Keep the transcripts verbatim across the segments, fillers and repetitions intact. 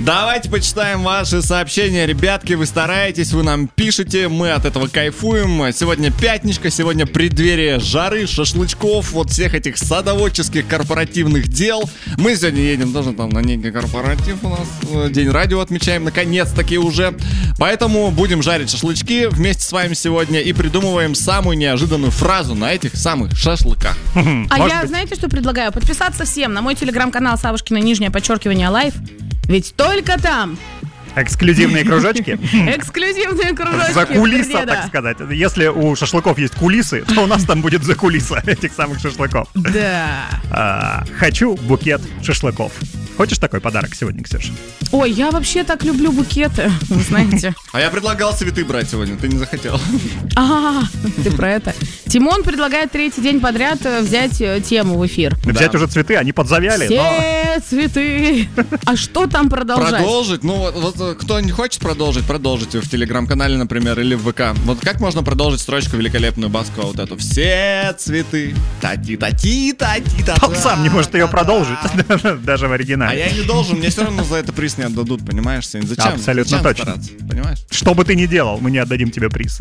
Давайте почитаем ваши сообщения. Ребятки, вы стараетесь, вы нам пишете, мы от этого кайфуем. Сегодня пятничка, сегодня преддверие жары, шашлычков, вот всех этих садоводческих корпоративных дел. Мы сегодня едем тоже там на некий корпоратив у нас. День радио отмечаем, наконец-таки уже. Поэтому будем жарить шашлычки вместе с вами сегодня и придумываем самую неожиданную фразу на этих самых шашлыках. А я, знаете, что предлагаю? Подписаться всем на мой телеграм-канал Савушкина, нижнее подчеркивание, лайв. Ведь только там эксклюзивные кружочки. Эксклюзивные кружочки. За кулиса, так сказать. Если у шашлыков есть кулисы, то у нас там будет за кулиса этих самых шашлыков. Да. Хочу букет шашлыков. Хочешь такой подарок сегодня, Ксюша? Ой, я вообще так люблю букеты, вы знаете. А я предлагал цветы брать сегодня, ты не захотел. А, ты про это. Тимон предлагает третий день подряд взять тему в эфир. Взять уже цветы, они подзавяли. Все цветы. А что там продолжать? Продолжить? Ну вот, вот кто не хочет продолжить, продолжите в телеграм-канале, например, или в ВК. Вот как можно продолжить строчку великолепную басковую вот эту? Все цветы. Та-ти-та-ти-та-ти-та. Он сам не может ее продолжить, даже в оригинале. А я не должен, мне все равно за это приз не отдадут, понимаешь, Сень? Зачем? Абсолютно Зачем точно. стараться, понимаешь? Что бы ты ни делал, мы не отдадим тебе приз.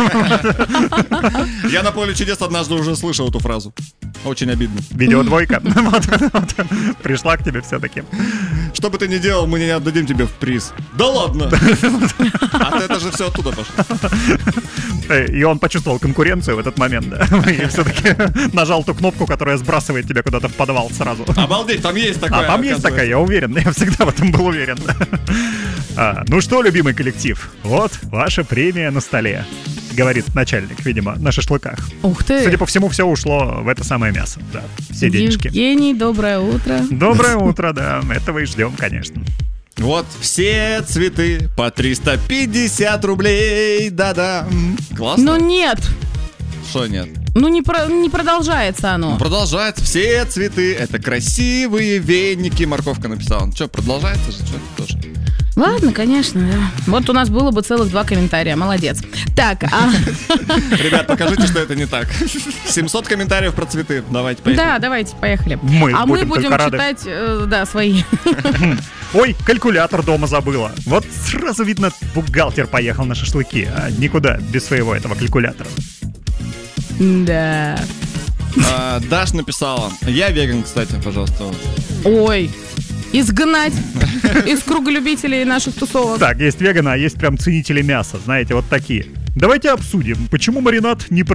Я на поле чудес однажды уже слышал эту фразу. Очень обидно. Видеодвойка пришла к тебе все-таки. Что бы ты ни делал, мы не отдадим тебе в приз. Да ладно! А это же все оттуда пошло. И он почувствовал конкуренцию в этот момент, да. И все-таки нажал ту кнопку, которая сбрасывает тебя куда-то в подвал сразу. Обалдеть, там есть такая. А там есть такая, я уверен. Я всегда в этом был уверен. А, ну что, любимый коллектив, вот ваша премия на столе, говорит начальник, видимо, на шашлыках. Ух ты. Судя по всему, все ушло в это самое мясо. Да, все денежки. Евгений, доброе утро. Доброе утро, да. Этого и ждем, конечно. Вот все цветы по триста пятьдесят рублей. Да-да. Классно. Ну нет. Что нет? Ну не, про, не продолжается оно. Ну, продолжается. Все цветы — это красивые веники. Морковка написала. Ну что, продолжается же? Что тоже? Ладно, конечно, да. Вот у нас было бы целых два комментария. Молодец. Так, а... Ребят, покажите, что это не так. семьсот комментариев про цветы. Давайте, поехали. Да, давайте, поехали. Мы а будем мы будем читать, э, да, свои. Ой, калькулятор дома забыла. Вот сразу видно, бухгалтер поехал на шашлыки, а никуда без своего этого калькулятора. Да. А, Даш написала. Я веган, кстати, пожалуйста. Ой. Изгнать из круга любителей наших тусовок. Так, есть веганы, а есть прям ценители мяса, знаете, вот такие. Давайте обсудим, почему маринад не